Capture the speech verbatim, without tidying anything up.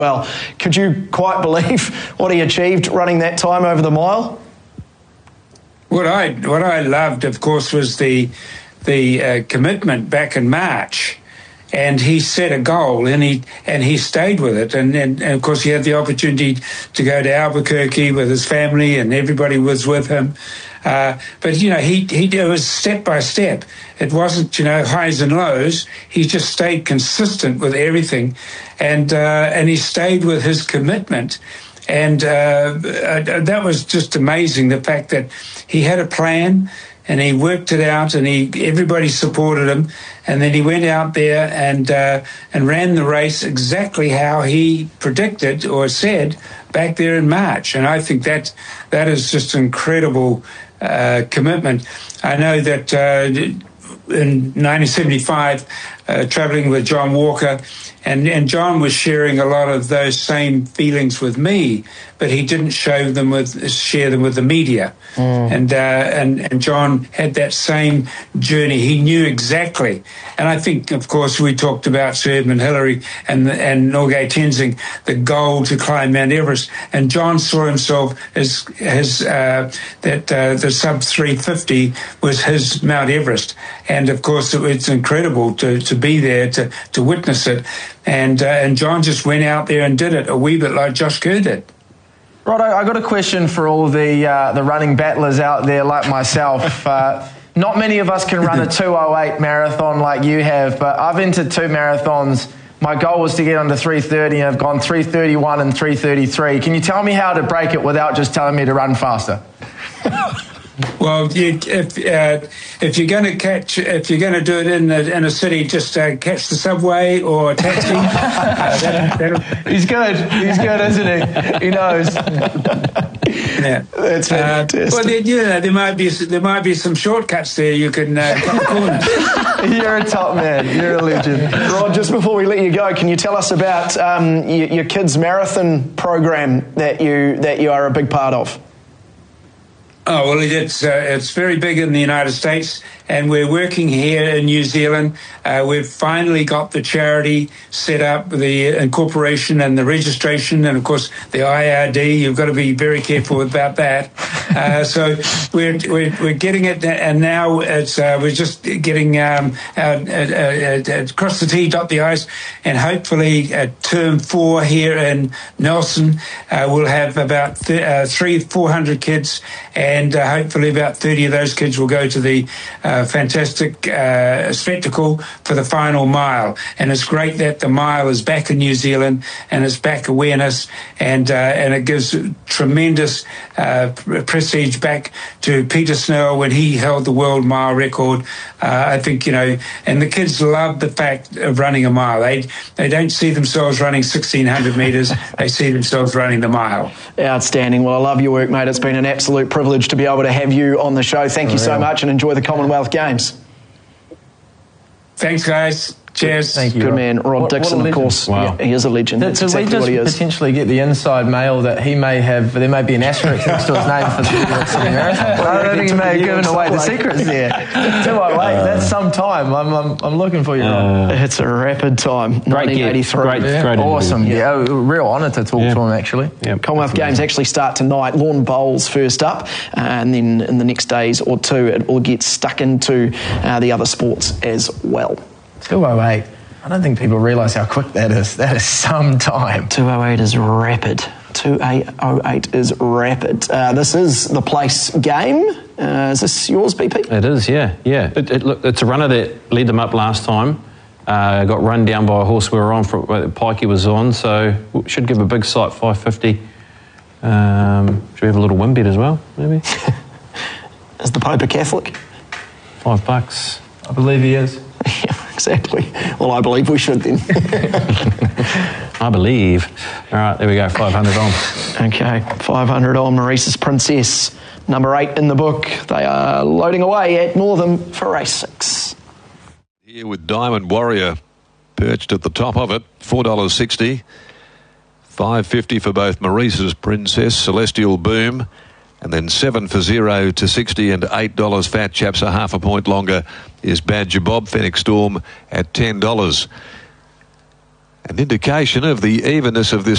Well, could you quite believe what he achieved running that time over the mile? What I what I loved, of course, was the the uh, commitment back in March, and he set a goal, and he and he stayed with it, and, and and of course he had the opportunity to go to Albuquerque with his family, and everybody was with him. Uh, but you know, he he it was step by step. It wasn't, you know, highs and lows. He just stayed consistent with everything, and uh, and he stayed with his commitment. And uh, that was just amazing, the fact that he had a plan and he worked it out, and he everybody supported him, and then he went out there and uh, and ran the race exactly how he predicted or said back there in March. And I think that that is just incredible uh, commitment. I know that uh, in nineteen seventy-five, uh, traveling with John Walker, and, and John was sharing a lot of those same feelings with me, but he didn't show them with share them with the media. Mm. And, uh, and and John had that same journey. He knew exactly. And I think, of course, we talked about Sir Edmund Hillary and and Norgay Tenzing, the goal to climb Mount Everest. And John saw himself as his uh, that uh, the sub three fifty was his Mount Everest. And of course, it, it's incredible to, to be there to to witness it. And uh, and John just went out there and did it, a wee bit like Josh Kerr did. Righto, I got a question for all the uh, the running battlers out there like myself. Uh, not many of us can run a two oh eight marathon like you have, but I've entered two marathons. My goal was to get under three thirty, and I've gone three thirty-one and three thirty-three. Can you tell me how to break it without just telling me to run faster? Well, you, if uh, if you're going to catch, if you're going to do it in a, in a city, just uh, catch the subway or a taxi. uh, that, that'll... He's good. He's good, isn't he? He knows. Yeah, that's fantastic. Uh, well, there, you know, there might be there might be some shortcuts there. You can uh, cut the corners. You're a top man. You're a legend. Rod, just before we let you go, can you tell us about um, your, your kids' marathon program that you that you are a big part of? Oh, well, it's uh, it's very big in the United States, and we're working here in New Zealand. Uh, we've finally got the charity set up, the incorporation and the registration, and, of course, the I R D. You've got to be very careful about that. Uh, so we're, we're we're getting it, and now it's uh, we're just getting um, out, uh, uh, cross the T, dot the I's, and hopefully at term four here in Nelson, uh, we'll have about th- uh, three, four hundred kids, and uh, hopefully about thirty of those kids will go to the uh, fantastic uh, spectacle for the final mile. And it's great that the mile is back in New Zealand, and it's back awareness, and uh, and it gives tremendous uh, prestige back to Peter Snell when he held the world mile record. Uh, I think, you know, and the kids love the fact of running a mile. They they don't see themselves running sixteen hundred metres. They see themselves running the mile. Outstanding. Well, I love your work, mate. It's been an absolute privilege to be able to have you on the show. Thank you so much, and enjoy the Commonwealth Games. Thanks, guys. Cheers. Thank you. Good man. Rod what, Dixon, what of course. Wow. Yeah, he is a legend. That's Did exactly we what he just is. potentially get the inside mail that he may have, there may be an asterisk next to his name for the New York City Marathon? I don't think he may have given away the secrets there. two oh eight, that's some time. I'm, I'm, I'm looking for you, Rod. Uh, it's a rapid time. Great get. Great, Yeah. great Awesome. interview. Yeah, a real honour to talk Yeah. to him, actually. Yeah. Commonwealth Games actually start tonight. Lawn bowls first up, uh, and then in the next days or two, it will get stuck into uh, the other sports as well. two oh eight. I don't think people realise how quick that is. That is some time. two oh eight is rapid. two oh eight is rapid. Uh, this is the place game. Uh, is this yours, B P? It is, yeah, yeah. It, it, look, it's a runner that led them up last time. Uh, got run down by a horse we were on, for, Pikey was on, so should give a big sight, five fifty. Um, should we have a little win bet as well, maybe? Is the Pope a Catholic? Five bucks. I believe he is. Yeah, exactly. Well, I believe we should then. I believe. All right, there we go, five hundred on. Okay, five hundred on Maurice's Princess. Number eight in the book. They are loading away at Northam for race six. Here with Diamond Warrior perched at the top of it, four dollars sixty. five fifty for both Maurice's Princess, Celestial Boom, and then seven for zero to sixty, and eight dollars Fat Chaps, a half a point longer, is Badger Bob, Fenwick Storm at ten dollars. An indication of the evenness of this